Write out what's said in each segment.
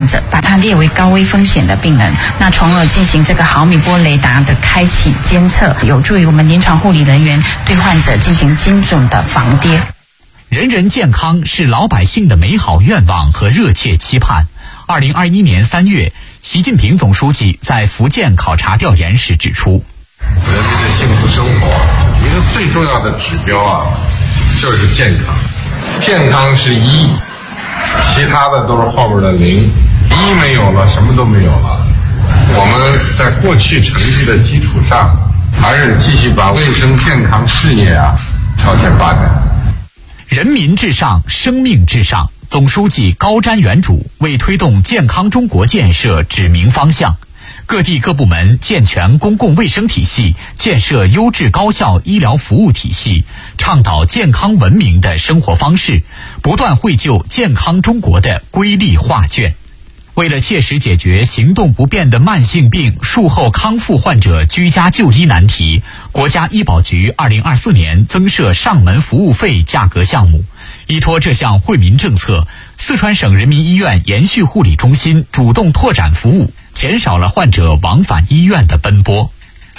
者，把它列为高危风险的病人，那从而进行这个毫米波雷达的开启监测，有助于我们临床护理人员对患者进行精准的防跌。 人人健康是老百姓的美好愿望和热切期盼。2021年3月，习近平总书记在福建考察调研时指出， 人民的幸福生活一个最重要的指标就是健康。健康是1，其他的都是后边的0，1没有了，什么都没有了。我们在过去成绩的基础上，还是继续把卫生健康事业朝前发展。 人民至上，生命至上。总书记高瞻远瞩，为推动健康中国建设指明方向。各地各部门健全公共卫生体系，建设优质高效医疗服务体系，倡导健康文明的生活方式，不断绘就健康中国的瑰丽画卷。为了切实解决行动不便的慢性病术后康复患者居家就医难题，国家医保局2024年增设上门服务费价格项目。依托这项惠民政策，四川省人民医院延续护理中心主动拓展服务，减少了患者往返医院的奔波。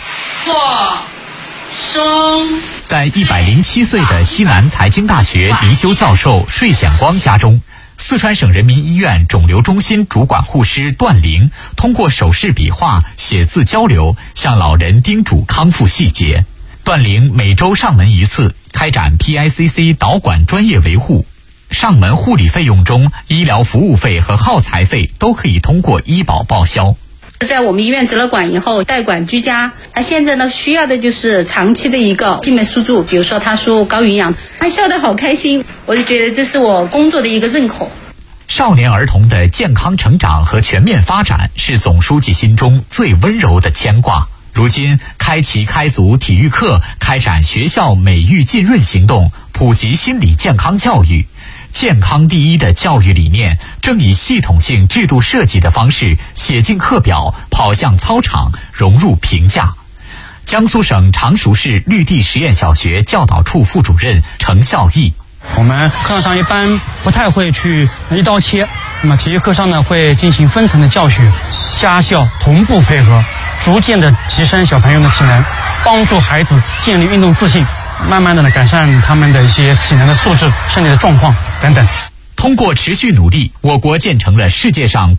在107岁的西南财经大学离休教授税显光家中，四川省人民医院肿瘤中心主管护师段玲通过手势比划、写字交流，向老人叮嘱康复细节。段玲每周上门1次，开展 PICC 导管专业维护。上门护理费用中，医疗服务费和耗材费都可以通过医保报销。 在我们医院择了管以后，代管居家，他现在呢需要的就是长期的一个静脉输注，比如说他输高营养，他笑得好开心，我就觉得这是我工作的一个认可。 少年儿童的健康成长和全面发展是总书记心中最温柔的牵挂。如今，开齐开足体育课，开展学校美育浸润行动，普及心理健康教育。健康第一的教育理念正以系统性制度设计的方式写进课表，跑向操场，融入评价。江苏省常熟市绿地实验小学教导处副主任程孝义， 我们课堂上一般不太会去一刀切，那么体育课上呢会进行分层的教学，家校同步配合，逐渐的提升小朋友的体能，帮助孩子建立运动自信，慢慢的改善他们的一些体能的素质、身体的状况等等。 通过持续努力，我国建成了世界上